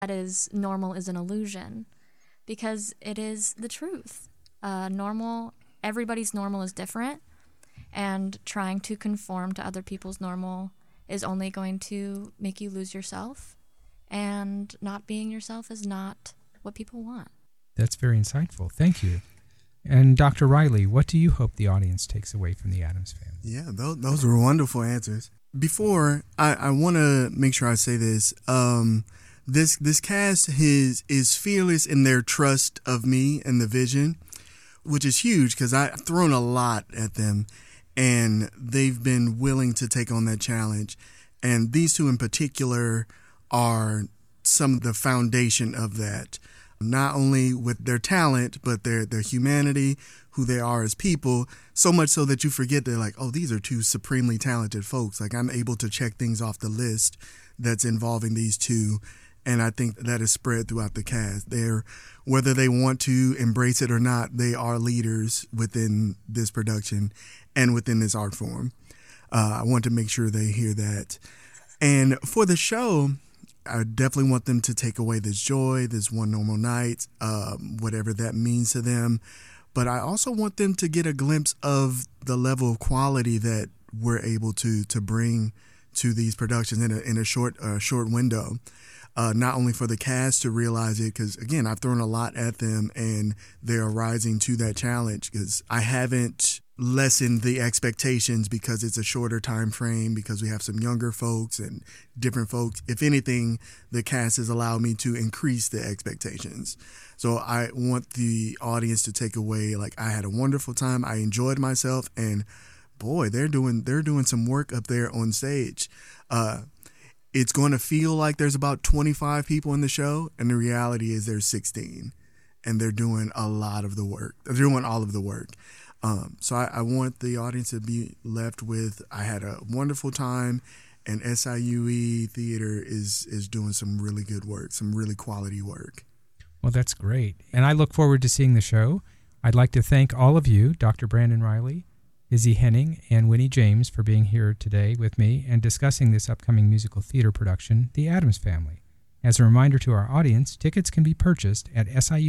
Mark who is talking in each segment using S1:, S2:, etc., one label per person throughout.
S1: that is normal is an illusion, because it is the truth. Everybody's normal is different, and trying to conform to other people's normal is only going to make you lose yourself, and not being yourself is not what people want.
S2: That's very insightful. Thank you. And Dr. Riley, what do you hope the audience takes away from the Addams Family?
S3: Yeah, those were wonderful answers. Before, I want to make sure I say this. This cast is fearless in their trust of me and the vision, which is huge because I've thrown a lot at them, and they've been willing to take on that challenge. And these two in particular are some of the foundation of that, not only with their talent, but their humanity, who they are as people, so much so that you forget they're like, oh, these are two supremely talented folks. Like, I'm able to check things off the list that's involving these two, and I think that is spread throughout the cast. Whether they want to embrace it or not, they are leaders within this production and within this art form. I want to make sure they hear that. And for the show, I definitely want them to take away this joy, this one normal night, whatever that means to them. But I also want them to get a glimpse of the level of quality that we're able to bring to these productions in a short window. Not only for the cast to realize it, because, again, I've thrown a lot at them, and they are rising to that challenge, because I haven't lessened the expectations because it's a shorter time frame, because we have some younger folks and different folks. If anything, the cast has allowed me to increase the expectations. So I want the audience to take away, like, I had a wonderful time, I enjoyed myself, and boy, they're doing some work up there on stage. It's going to feel like there's about 25 people in the show, and the reality is there's 16, and they're doing a lot of the work. They're doing all of the work. So I want the audience to be left with, I had a wonderful time, and SIUE Theater is doing some really good work, some really quality work.
S2: Well, that's great. And I look forward to seeing the show. I'd like to thank all of you, Dr. Brandon Riley, Izzy Henning, and Winnie James, for being here today with me and discussing this upcoming musical theater production, The Addams Family. As a reminder to our audience, tickets can be purchased at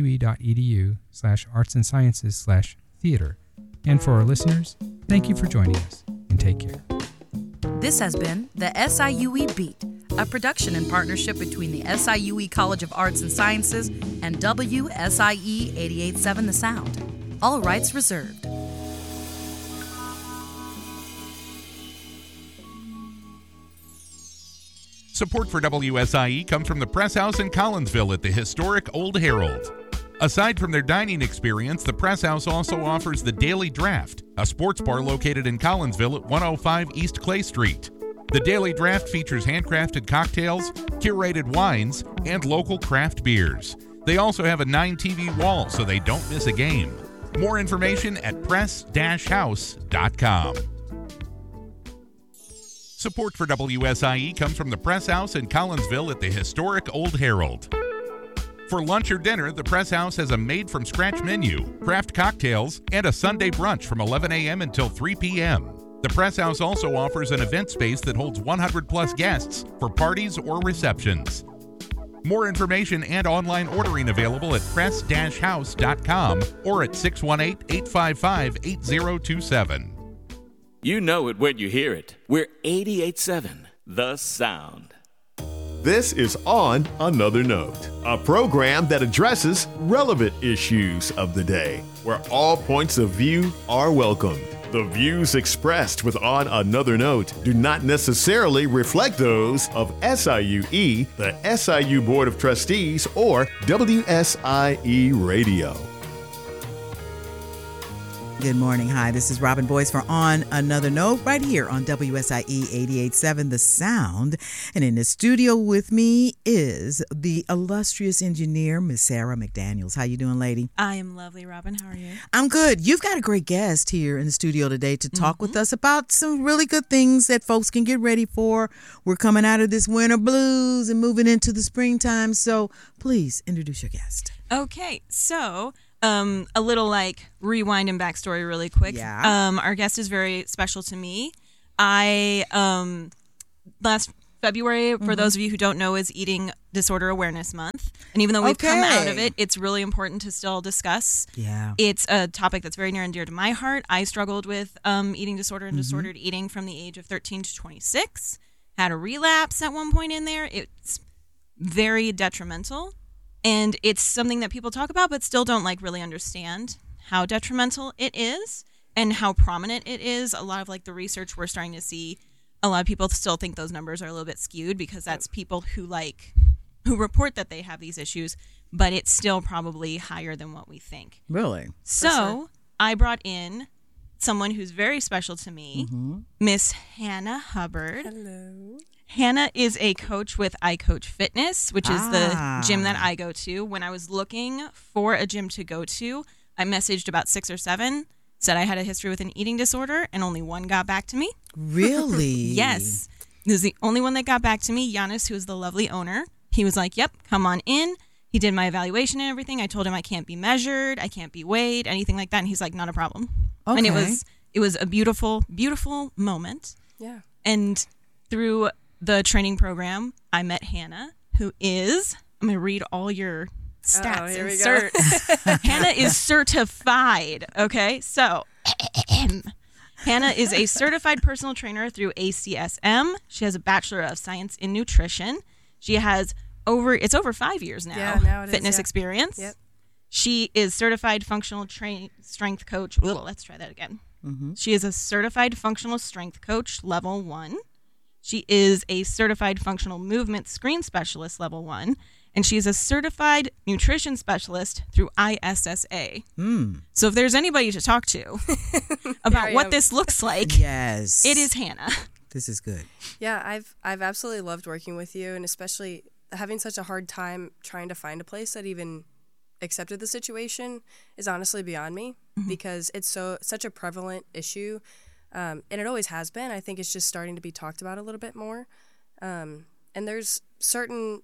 S2: siue.edu/artsandsciences/theater. And for our listeners, thank you for joining us, and take care.
S4: This has been the SIUE Beat, a production in partnership between the SIUE College of Arts and Sciences and WSIE 88.7 The Sound. All rights reserved.
S5: Support for WSIE comes from the Press House in Collinsville at the historic Old Herald. Aside from their dining experience, the Press House also offers the Daily Draft, a sports bar located in Collinsville at 105 East Clay Street. The Daily Draft features handcrafted cocktails, curated wines, and local craft beers. They also have a 9-TV wall so they don't miss a game. More information at press-house.com. Support for WSIE comes from the Press House in Collinsville at the historic Old Herald. For lunch or dinner, the Press House has a made-from-scratch menu, craft cocktails, and a Sunday brunch from 11 a.m. until 3 p.m. The Press House also offers an event space that holds 100-plus guests for parties or receptions. More information and online ordering available at press-house.com or at 618-855-8027.
S6: You know it when you hear it. We're 88.7 The Sound.
S7: This is On Another Note, a program that addresses relevant issues of the day, where all points of view are welcomed. The views expressed with On Another Note do not necessarily reflect those of SIUE, the SIU Board of Trustees, or WSIE Radio.
S8: Good morning. Hi, this is Robin Boyce for On Another Note right here on WSIE 88.7 The Sound. And in the studio with me is the illustrious engineer, Miss Sarah McDaniels. How you doing, lady?
S9: I am lovely, Robin. How are you?
S8: I'm good. You've got a great guest here in the studio today to talk with us about some really good things that folks can get ready for. We're coming out of this winter blues and moving into the springtime. So please introduce your guest.
S9: Okay, so a little like rewind and backstory really quick.
S8: Yeah.
S9: Our guest is very special to me. I last February, for those of you who don't know, is eating Disorder Awareness Month. And even though we've come out of
S8: Okay.
S9: it, it's really important to still discuss.
S8: Yeah.
S9: It's a topic that's very near and dear to my heart. I struggled with eating disorder and disordered eating from the age of 13 to 26. Had a relapse at one point in there. It's very detrimental. And it's something that people talk about but still don't like really understand how detrimental it is and how prominent it is. A lot of like the research we're starting to see, a lot of people still think those numbers are a little bit skewed because that's people who report that they have these issues, but it's still probably higher than what we think.
S8: Really?
S9: So I brought in someone who's very special to me, Miss Hannah Hubbard.
S10: Hello.
S9: Hannah is a coach with iCoach Fitness, which is the gym that I go to. When I was looking for a gym to go to, I messaged about 6 or 7, said I had a history with an eating disorder, and only one got back to me.
S8: Really?
S9: Yes. This is the only one that got back to me. Giannis, who is the lovely owner, he was like, yep, come on in. He did my evaluation and everything. I told him I can't be measured, I can't be weighed, anything like that. And he's like, not a problem.
S8: Okay.
S9: And it was a beautiful, beautiful moment.
S10: Yeah.
S9: And through the training program, I met Hannah, who is, I'm going to read all your stats
S10: here
S9: and
S10: we go.
S9: certs. Hannah is certified. Okay. So Hannah is a certified personal trainer through ACSM. She has a Bachelor of Science in Nutrition. She has over 5 years now,
S10: now it is,
S9: fitness
S10: yeah.
S9: experience.
S10: Yep.
S9: She is certified functional strength coach. Let's try that again. She is a certified functional strength coach level 1. She is a certified functional movement screen specialist level 1. And she is a certified nutrition specialist through ISSA. So if there's anybody to talk to about what this looks like,
S8: Yes.
S9: it is Hannah.
S8: This is good.
S10: Yeah, I've absolutely loved working with you, and especially having such a hard time trying to find a place that even accepted the situation is honestly beyond me because it's such a prevalent issue, and it always has been. I think it's just starting to be talked about a little bit more, and there's certain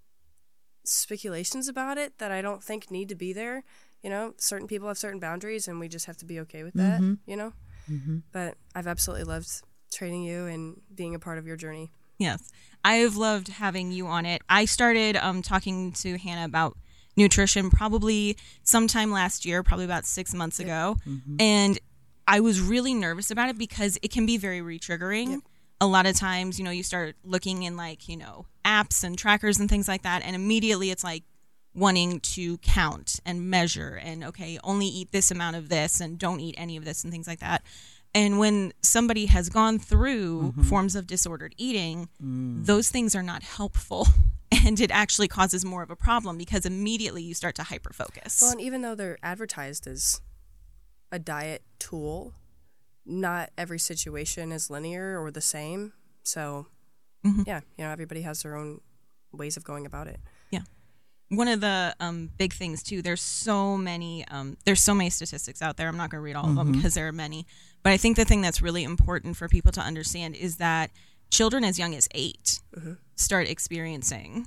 S10: speculations about it that I don't think need to be there. You know, certain people have certain boundaries, and we just have to be okay with that. You know, but I've absolutely loved training you and being a part of your journey.
S9: Yes. I've loved having you on it. I started talking to Hannah about nutrition probably sometime last year, probably about 6 months ago. And I was really nervous about it because it can be very re-triggering. A lot of times, you start looking in apps and trackers and things like that. And immediately it's like wanting to count and measure and, okay, only eat this amount of this and don't eat any of this and things like that. And when somebody has gone through forms of disordered eating, those things are not helpful. And it actually causes more of a problem because immediately you start to hyper-focus.
S10: Well, and even though they're advertised as a diet tool, not every situation is linear or the same. So, yeah, everybody has their own ways of going about it.
S9: Yeah. One of the big things, too, there's so many statistics out there. I'm not going to read all of them because there are many. But I think the thing that's really important for people to understand is that children as young as 8 start experiencing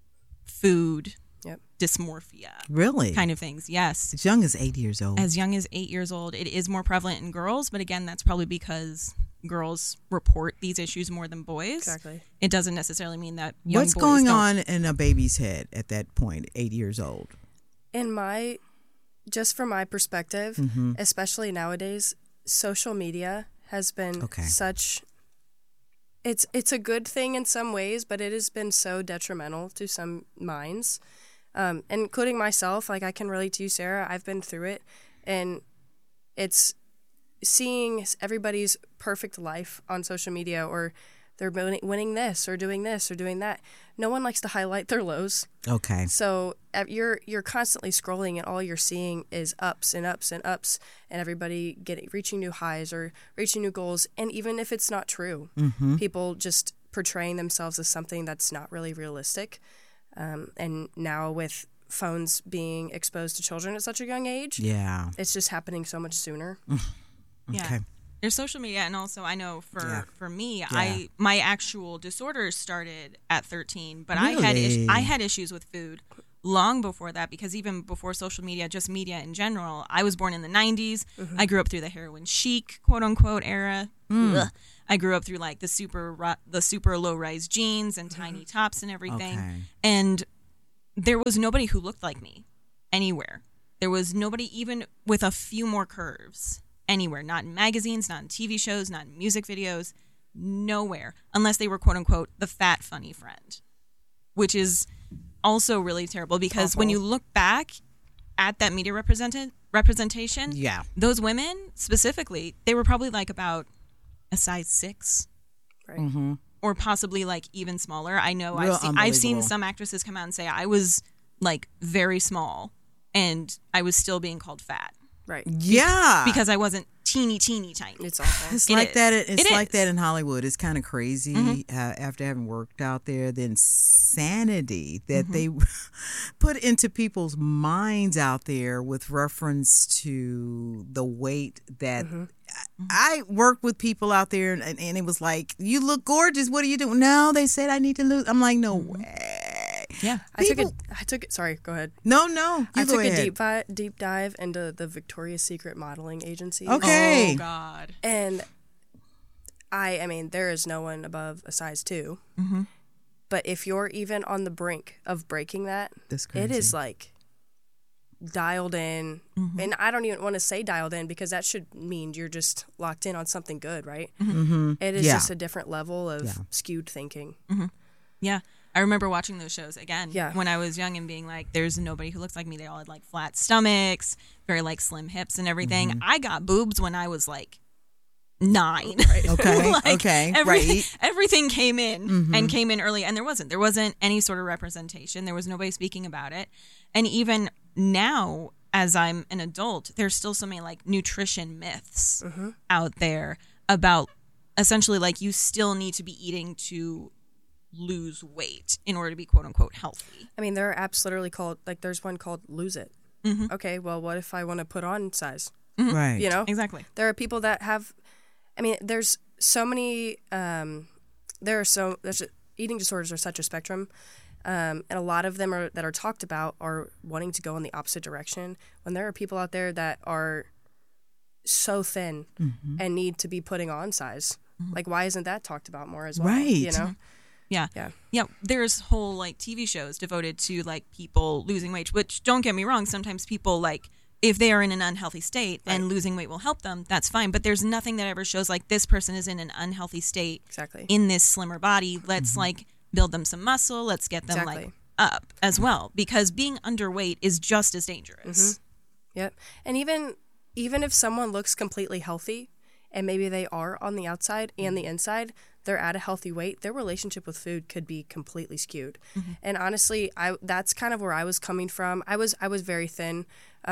S9: food dysmorphia.
S8: Really?
S9: Kind of things, yes.
S8: As young as 8 years old.
S9: As young as 8 years old. It is more prevalent in girls, but again, that's probably because girls report these issues more than boys.
S10: Exactly.
S9: It doesn't necessarily mean that young
S8: What's
S9: boys
S8: going
S9: don't.
S8: on in a baby's head at that point, 8 years old?
S10: Just from my perspective, especially nowadays, social media has been such... It's a good thing in some ways, but it has been so detrimental to some minds, including myself. Like, I can relate to you, Sarah. I've been through it, and it's seeing everybody's perfect life on social media, or they're winning this or doing that. No one likes to highlight their lows.
S8: Okay.
S10: So you're constantly scrolling, and all you're seeing is ups and ups and ups, and everybody reaching new highs or reaching new goals. And even if it's not true, people just portraying themselves as something that's not really realistic. And now with phones being exposed to children at such a young age, it's just happening so much sooner.
S9: Yeah. There's social media, and also I know for me, my actual disorders started at 13, but
S8: Really?
S9: I had issues with food long before that, because even before social media, just media in general, I was born in the 90s. I grew up through the heroin chic, quote unquote, era. I grew up through like the super low rise jeans and tiny tops and everything.
S8: Okay.
S9: And there was nobody who looked like me anywhere. There was nobody even with a few more curves anywhere. Not in magazines, not in TV shows, not in music videos, nowhere. Unless they were quote unquote the fat funny friend, which is also really terrible because when you look back at that media representation, those women specifically, they were probably like about a size 6,
S10: right?
S9: Or possibly like even smaller. I know I've seen some actresses come out and say I was like very small and I was still being called fat.
S10: Right.
S8: Yeah.
S9: Because I wasn't teeny tiny.
S10: It's awful.
S8: It's like that. It's like that in Hollywood. It's kind of crazy after having worked out there. The insanity that they put into people's minds out there with reference to the weight that I worked with people out there, and it was like, "You look gorgeous. What are you doing?" No, they said I need to lose. I'm like, no way.
S9: Yeah,
S10: I took it. Sorry, go ahead.
S8: No,
S10: I took a deep dive into the Victoria's Secret modeling agency.
S8: Okay.
S9: Oh God.
S10: And I mean, there is no one above a size 2. But if you're even on the brink of breaking that, it is like dialed in. And I don't even want to say dialed in because that should mean you're just locked in on something good, right? It is just a different level of skewed thinking.
S9: Yeah. I remember watching those shows again when I was young and being like, there's nobody who looks like me. They all had like flat stomachs, very like slim hips and everything. I got boobs when I was like 9.
S10: Right.
S8: Okay.
S9: Like,
S8: Right.
S9: Everything came in and came in early, and there wasn't any sort of representation. There was nobody speaking about it. And even now, as I'm an adult, there's still so many like nutrition myths out there about essentially like you still need to be eating to lose weight in order to be quote unquote healthy.
S10: I mean, there are apps literally called, like there's one called Lose It. Okay, well, what if I want to put on size?
S8: Right.
S10: You know?
S9: Exactly.
S10: There are people that have, I mean, there's so many, eating disorders are such a spectrum. And a lot of them that are talked about are wanting to go in the opposite direction. When there are people out there that are so thin and need to be putting on size, like why isn't that talked about more as well?
S8: Right.
S10: You know?
S9: Yeah. There's whole like TV shows devoted to like people losing weight, which don't get me wrong. Sometimes people like if they are in an unhealthy state and losing weight will help them, that's fine. But there's nothing that ever shows like this person is in an unhealthy state in this slimmer body. Let's like build them some muscle. Let's get them like up as well, because being underweight is just as dangerous.
S10: Yep. And even if someone looks completely healthy and maybe they are on the outside and the inside, they're at a healthy weight, their relationship with food could be completely skewed. And honestly, that's kind of where I was coming from. I was very thin.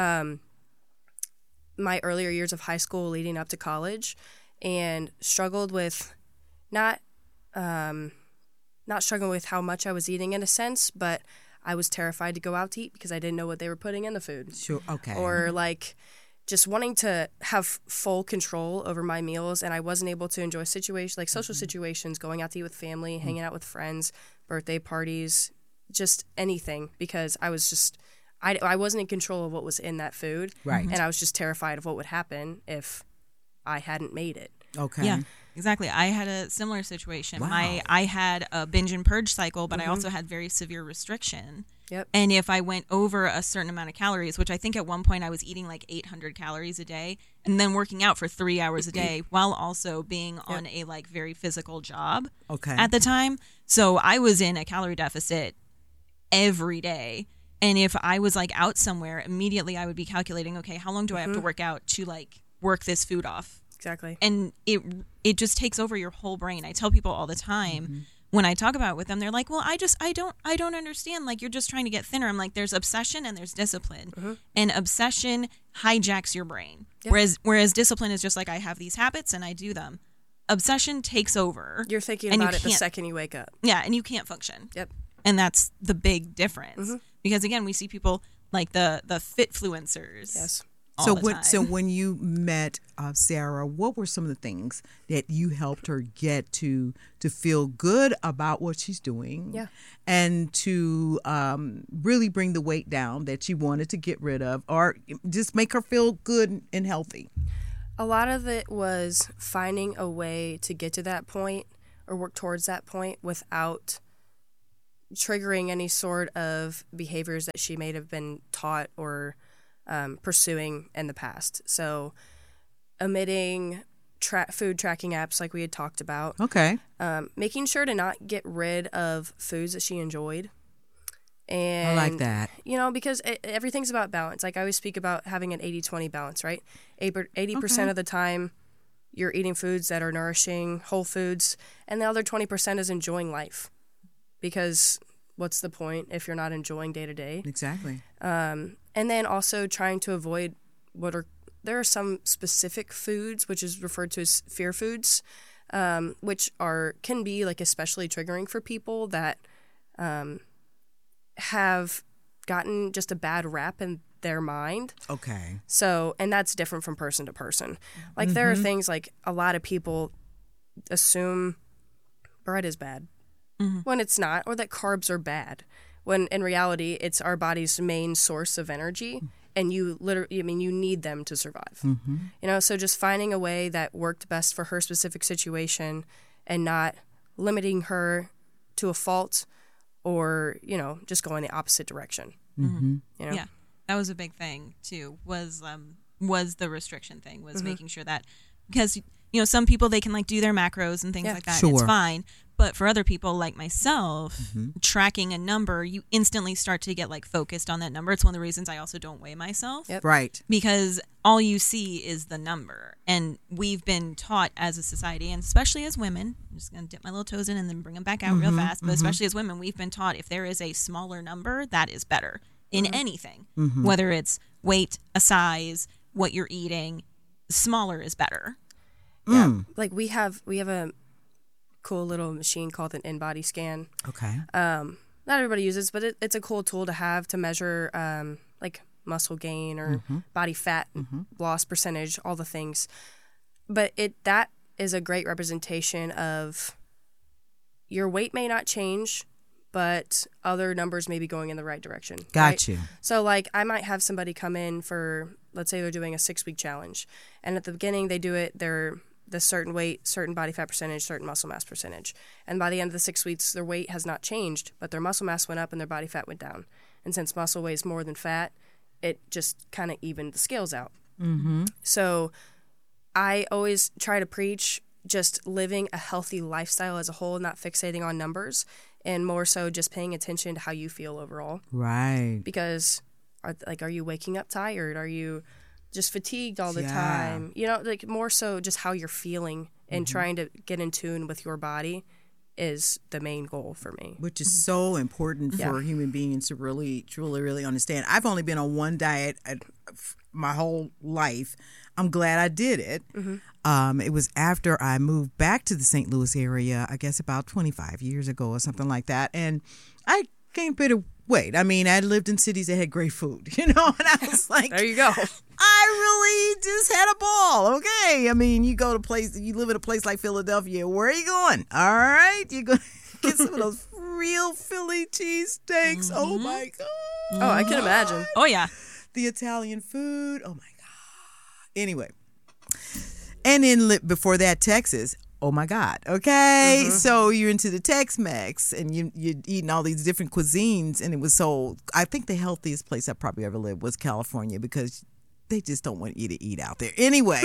S10: My earlier years of high school leading up to college, and struggled with not struggling with how much I was eating in a sense, but I was terrified to go out to eat because I didn't know what they were putting in the food.
S8: Sure. Okay.
S10: Or like just wanting to have full control over my meals, and I wasn't able to enjoy situations like social situations, going out to eat with family, hanging out with friends, birthday parties, just anything, because I was just I wasn't in control of what was in that food.
S8: Right.
S10: And I was just terrified of what would happen if I hadn't made it.
S8: Okay.
S9: Yeah, exactly. I had a similar situation.
S8: Wow.
S9: I had a binge and purge cycle, but I also had very severe restriction.
S10: Yep.
S9: And if I went over a certain amount of calories, which I think at one point I was eating like 800 calories a day, and then working out for 3 hours a day while also being on a like very physical job at the time. So I was in a calorie deficit every day. And if I was like out somewhere, immediately I would be calculating, okay, how long do I have to work out to like work this food off?
S10: Exactly.
S9: And it just takes over your whole brain. I tell people all the time when I talk about it with them, they're like, well, I don't understand. Like, you're just trying to get thinner. I'm like, there's obsession and there's discipline. And obsession hijacks your brain. Whereas discipline is just like, I have these habits and I do them. Obsession takes over.
S10: You're thinking about it the second you wake up.
S9: Yeah, and you can't function.
S10: Yep.
S9: And that's the big difference. Because again, we see people like the fitfluencers.
S10: Yes.
S8: So when you met Sarah, what were some of the things that you helped her get to feel good about what she's doing, and to really bring the weight down that she wanted to get rid of, or just make her feel good and healthy?
S10: A lot of it was finding a way to get to that point or work towards that point without triggering any sort of behaviors that she may have been taught or pursuing in the past. So omitting food tracking apps like we had talked about.
S8: Okay.
S10: Making sure to not get rid of foods that she enjoyed. And,
S8: I like that.
S10: You know, because everything's about balance. Like I always speak about having an 80-20 balance, right? 80% of the time you're eating foods that are nourishing, whole foods, and the other 20% is enjoying life. Because what's the point if you're not enjoying day to day?
S8: Exactly.
S10: And then also trying to avoid there are some specific foods, which is referred to as fear foods, which can be like especially triggering for people that have gotten just a bad rap in their mind.
S8: Okay.
S10: So, and that's different from person to person. Like there are things like a lot of people assume bread is bad when it's not, or that carbs are bad, when in reality it's our body's main source of energy. And you need them to survive. You know, so just finding a way that worked best for her specific situation and not limiting her to a fault or, you know, just going the opposite direction. You know?
S9: Yeah, that was a big thing too, was the restriction thing, was making sure that, because, you know, some people, they can like do their macros and things like that.
S8: Sure.
S9: And it's fine. But for other people like myself, tracking a number, you instantly start to get like focused on that number. It's one of the reasons I also don't weigh myself.
S8: Right.
S9: Because all you see is the number. And we've been taught as a society, and especially as women, I'm just going to dip my little toes in and then bring them back out real fast, but especially as women, we've been taught if there is a smaller number, that is better in anything. Whether it's weight, a size, what you're eating, smaller is better.
S10: Yeah. Like we have a cool little machine called an in-body scan.
S8: Okay.
S10: Not everybody uses, but it's a cool tool to have to measure like muscle gain or body fat loss percentage, all the things. But that is a great representation of your weight may not change, but other numbers may be going in the right direction.
S8: Got you.
S10: So like I might have somebody come in for, let's say they're doing a 6-week challenge, and at the beginning they do it, they're the certain weight, certain body fat percentage, certain muscle mass percentage. And by the end of the 6 weeks, their weight has not changed, but their muscle mass went up and their body fat went down. And since muscle weighs more than fat, it just kind of evened the scales out. So I always try to preach just living a healthy lifestyle as a whole, not fixating on numbers, and more so just paying attention to how you feel overall.
S8: Right.
S10: Because are you waking up tired? Are you just fatigued all the time? You know, like more so just how you're feeling and trying to get in tune with your body is the main goal for me.
S8: Which is so important for human beings to really, truly, really understand. I've only been on one diet my whole life. I'm glad I did it. It was after I moved back to the St. Louis area, I guess about 25 years ago or something like that. And I gained a bit of weight. I mean, I lived in cities that had great food, you know, and I was like,
S10: there you go.
S8: I really just had a ball. Okay. I mean, you live in a place like Philadelphia. Where are you going? All right. You're going to get some of those real Philly cheesesteaks. Oh my God.
S10: Oh, I can imagine.
S9: Oh, yeah.
S8: The Italian food. Oh my God. Anyway. And then before that, Texas. Oh my God. Okay. So you're into the Tex-Mex and you're eating all these different cuisines. And it was I think the healthiest place I probably ever lived was California, because they just don't want you to eat out there. Anyway,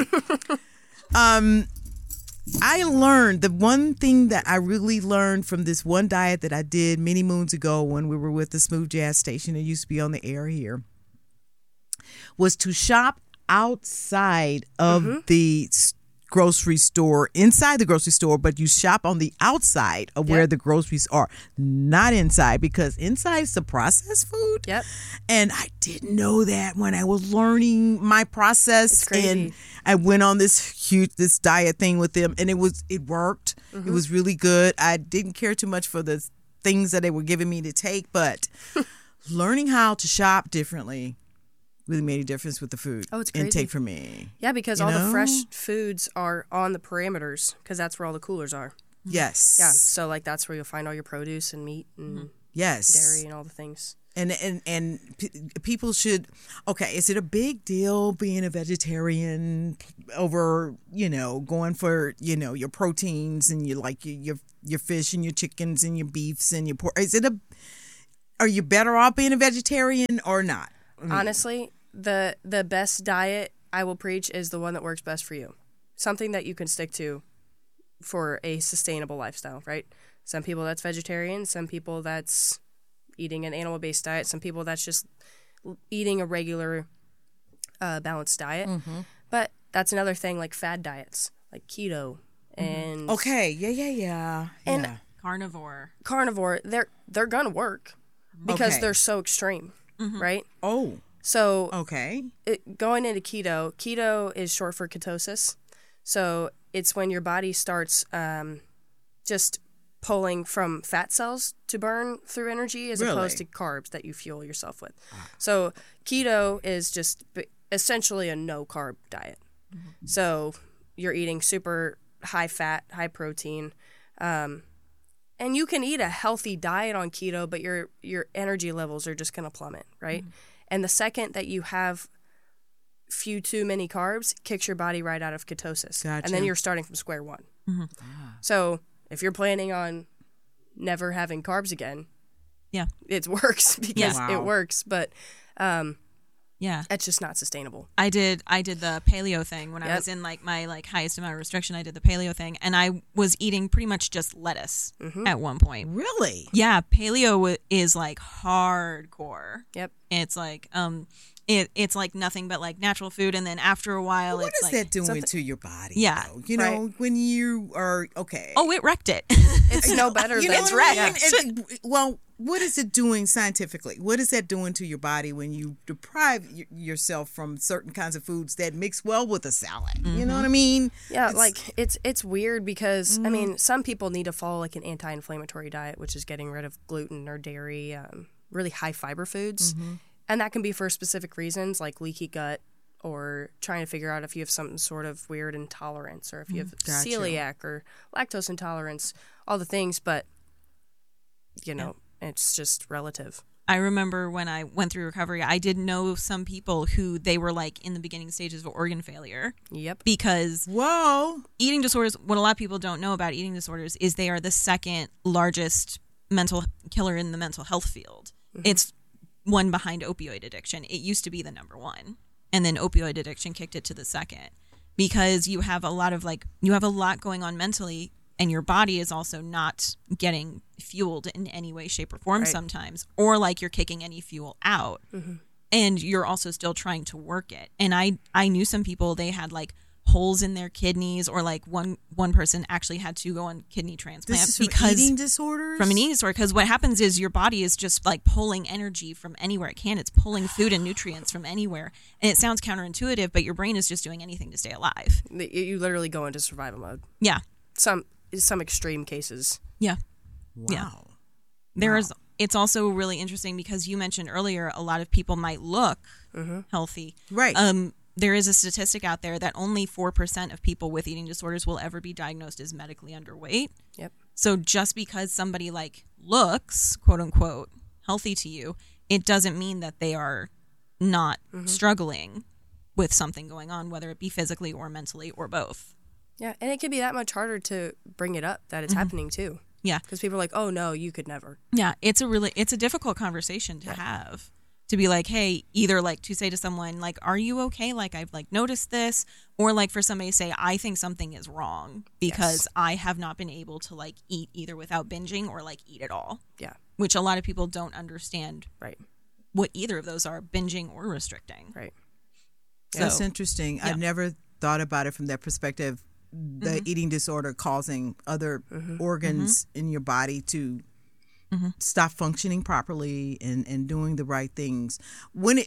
S8: I learned the one thing that I really learned from this one diet that I did many moons ago when we were with the Smooth Jazz station. It used to be on the air here, was to shop outside of the grocery store, inside the grocery store, but you shop on the outside of where the groceries are, not inside, because inside is the processed food. And I didn't know that when I was learning my process.
S10: It's crazy.
S8: And I went on this diet thing with them, and it worked. It was really good. I didn't care too much for the things that they were giving me to take, but learning how to shop differently really made a difference with the food intake for me.
S10: Yeah, because all the fresh foods are on the perimeters, because that's where all the coolers are.
S8: Yes.
S10: Yeah, so like that's where you'll find all your produce and meat and dairy and all the things.
S8: And people should, okay, is it a big deal being a vegetarian over, going for, your proteins and your fish and your chickens and your beefs and your pork? Are you better off being a vegetarian or not?
S10: Honestly, the best diet I will preach is the one that works best for you. Something that you can stick to for a sustainable lifestyle, right? Some people that's vegetarian, some people that's eating an animal-based diet, some people that's just eating a regular balanced diet. Mm-hmm. But that's another thing, like fad diets, like keto and
S8: okay, yeah.
S10: And
S9: carnivore,
S10: they're gonna work because they're so extreme, right?
S8: Oh,
S10: so
S8: okay.
S10: Going into keto is short for ketosis. So it's when your body starts just pulling from fat cells to burn through energy as opposed to carbs that you fuel yourself with. So keto is just essentially a no-carb diet. Mm-hmm. So you're eating super high fat, high protein, and you can eat a healthy diet on keto, but your energy levels are just going to plummet, right? Mm-hmm. And the second that you have few too many carbs, kicks your body right out of ketosis.
S8: Gotcha.
S10: And then you're starting from square one. Mm-hmm. So if you're planning on never having carbs again, it works because it works, but it's just not sustainable.
S9: I did the paleo thing when I was in like my highest amount of restriction. I did the paleo thing, and I was eating pretty much just lettuce at one point.
S8: Really?
S9: Yeah, paleo is like hardcore.
S10: Yep.
S9: It's like it's like nothing but like natural food, and then after a while,
S8: what
S9: it's
S8: is that doing to your body?
S9: Yeah,
S8: though? You know, when you are okay.
S9: Oh, it wrecked it.
S10: It's no better than
S9: it's wrecked.
S8: Well, what is it doing scientifically? What is that doing to your body when you deprive yourself from certain kinds of foods that mix well with a salad? Mm-hmm. You know what I mean?
S10: Yeah, it's weird because I mean, some people need to follow like an anti-inflammatory diet, which is getting rid of gluten or dairy, really high fiber foods. Mm-hmm. And that can be for specific reasons, like leaky gut, or trying to figure out if you have some sort of weird intolerance, or if you have celiac or lactose intolerance, all the things. But, it's just relative.
S9: I remember when I went through recovery, I did know some people who they were like in the beginning stages of organ failure.
S10: Yep.
S9: Because eating disorders, what a lot of people don't know about eating disorders is they are the second largest mental killer in the mental health field. Mm-hmm. It's one behind opioid addiction. It used to be the number one, and then opioid addiction kicked it to the second, because you have a lot going on mentally, and your body is also not getting fueled in any way, shape, or form sometimes, or like you're kicking any fuel out, and you're also still trying to work it. And I knew some people, they had like holes in their kidneys, or like one person actually had to go on kidney transplant.
S8: This is because eating disorders?
S9: From an eating disorder, because what happens is your body is just like pulling energy from anywhere it can. It's pulling food and nutrients from anywhere, and it sounds counterintuitive, but your brain is just doing anything to stay alive.
S10: You literally go into survival mode.
S9: Yeah.
S10: Some extreme cases.
S9: Yeah.
S8: Wow.
S9: Yeah. It's also really interesting because you mentioned earlier a lot of people might look healthy.
S8: Right.
S9: There is a statistic out there that only 4% of people with eating disorders will ever be diagnosed as medically underweight.
S10: Yep.
S9: So just because somebody like looks, quote unquote, healthy to you, it doesn't mean that they are not struggling with something going on, whether it be physically or mentally or both.
S10: Yeah, and it can be that much harder to bring it up that it's happening too.
S9: Yeah.
S10: Because people are like, oh no, you could never.
S9: Yeah, it's a difficult conversation to have. To be like, hey, either like to say to someone like, are you okay? Like, I've like noticed this, or like for somebody to say, I think something is wrong because I have not been able to like eat either without binging or like eat at all.
S10: Yeah.
S9: Which a lot of people don't understand.
S10: Right.
S9: What either of those are, binging or restricting.
S10: Right.
S8: So, that's interesting. Yeah. I've never thought about it from that perspective. The eating disorder causing other organs in your body to stop functioning properly and doing the right things. When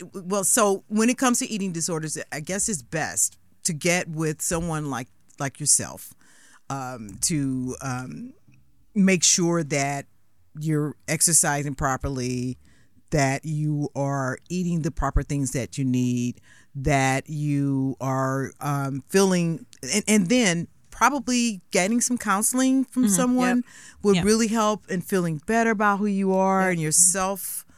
S8: it comes to eating disorders, I guess it's best to get with someone like yourself to make sure that you're exercising properly, that you are eating the proper things that you need, that you are feeling, and then probably getting some counseling from someone would really help in feeling better about who you are and yourself.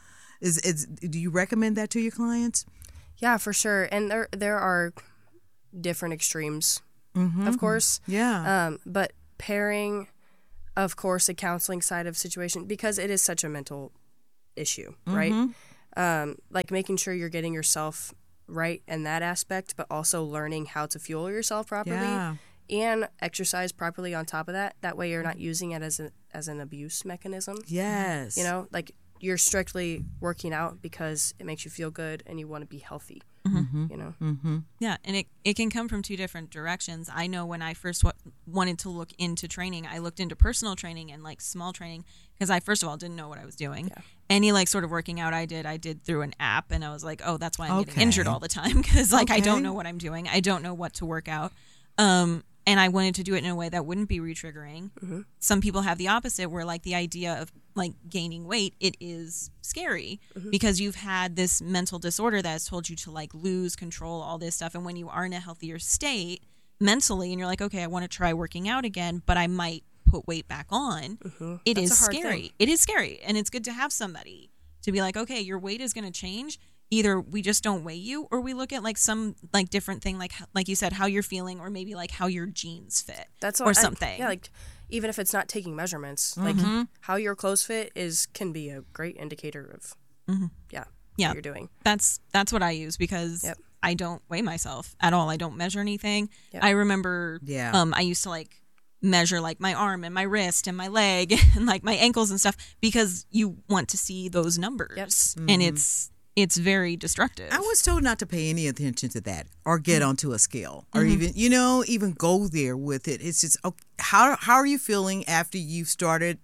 S8: Do you recommend that to your clients?
S10: Yeah, for sure. And there are different extremes, of course.
S8: Yeah.
S10: But pairing, of course, the counseling side of situation, because it is such a mental issue, right? Like making sure you're getting yourself right in that aspect, but also learning how to fuel yourself properly and exercise properly on top of that. That way you're not using it as an abuse mechanism.
S8: Yes.
S10: You know, like you're strictly working out because it makes you feel good and you want to be healthy. You know?
S9: Yeah, and it can come from two different directions. I know when I first wanted to look into training, I looked into personal training and like small training because I first of all didn't know what I was doing. Any like sort of working out I did through an app, and I was like, oh, that's why I'm getting injured all the time because like I don't know what I'm doing. I don't know what to work out. And I wanted to do it in a way that wouldn't be re-triggering. Some people have the opposite, where like the idea of like gaining weight, it is scary because you've had this mental disorder that has told you to like lose control, all this stuff. And when you are in a healthier state mentally and you're like, okay, I want to try working out again, but I might put weight back on. It is scary. It is scary. And it's good to have somebody to be like, okay, your weight is going to change. Either we just don't weigh you, or we look at like some like different thing, like you said, how you're feeling, or maybe like how your jeans fit.
S10: That's
S9: or something.
S10: Like even if it's not taking measurements, like how your clothes fit can be a great indicator of what you're doing.
S9: That's what I use because I don't weigh myself at all. I don't measure anything. I remember I used to like measure like my arm and my wrist and my leg and like my ankles and stuff because you want to see those numbers, and it's very destructive.
S8: I was told not to pay any attention to that or get onto a scale or even go there with it. It's just, okay, how are you feeling after you've started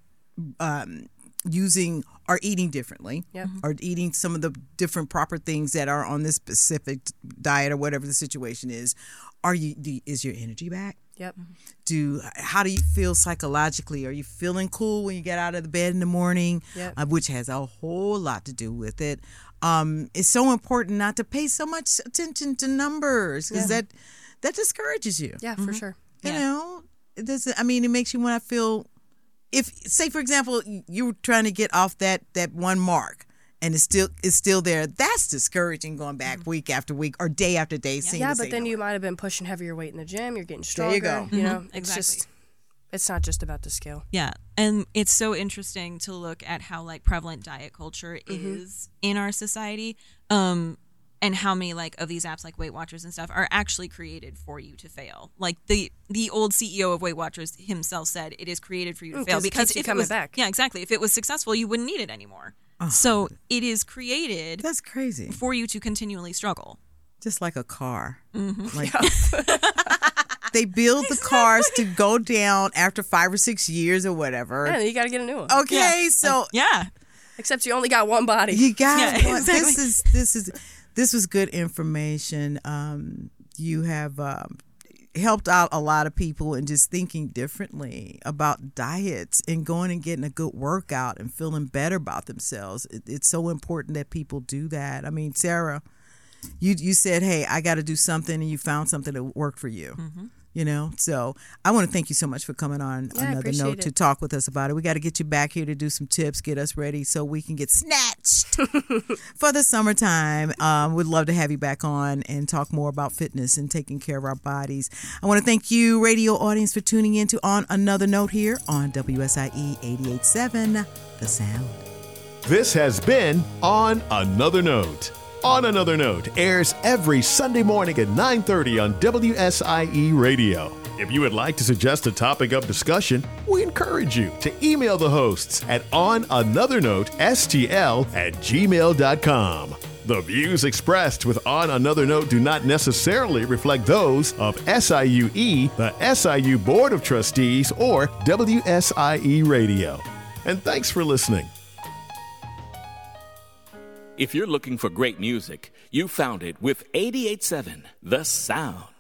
S8: using or eating differently or eating some of the different proper things that are on this specific diet or whatever the situation is? Is your energy back? How do you feel psychologically? Are you feeling cool when you get out of the bed in the morning? Which has a whole lot to do with it. It's so important not to pay so much attention to numbers because that discourages you.
S10: Yeah, for sure.
S8: You know, it makes you want to feel. If, say, for example, you're trying to get off that one mark and it's still there, that's discouraging going back week after week or day after day.
S10: Yeah, but then you might have been pushing heavier weight in the gym. You're getting stronger.
S8: There you go.
S10: You know, it's not just about the scale.
S9: Yeah, and it's so interesting to look at how like prevalent diet culture is in our society, and how many like of these apps like Weight Watchers and stuff are actually created for you to fail. Like the old CEO of Weight Watchers himself said, it is created for you to fail because if it was back. Yeah, exactly. If it was successful, you wouldn't need it anymore. So it is created.
S8: That's crazy
S9: for you to continually struggle.
S8: Just like a car. Like they build the cars to go down after 5 or 6 years or whatever.
S10: Yeah, you got to get a new one.
S8: Okay, so
S10: except you only got one body.
S8: You got exactly. This was good information. You have helped out a lot of people in just thinking differently about diets and going and getting a good workout and feeling better about themselves. It's so important that people do that. I mean, Sarah, you said, hey, I got to do something, and you found something that worked for you. You know, so I want to thank you so much for coming on Another Note to talk with us about it. We got to get you back here to do some tips, get us ready so we can get snatched for the summertime. We'd love to have you back on and talk more about fitness and taking care of our bodies. I want to thank you, radio audience, for tuning in to On Another Note here on WSIE 88.7 The Sound.
S7: This has been On Another Note. On Another Note airs every Sunday morning at 9:30 on WSIE Radio. If you would like to suggest a topic of discussion, we encourage you to email the hosts at onanothernotestl@gmail.com. The views expressed with On Another Note do not necessarily reflect those of SIUE, the SIU Board of Trustees, or WSIE Radio. And thanks for listening.
S6: If you're looking for great music, you found it with 88.7 The Sound.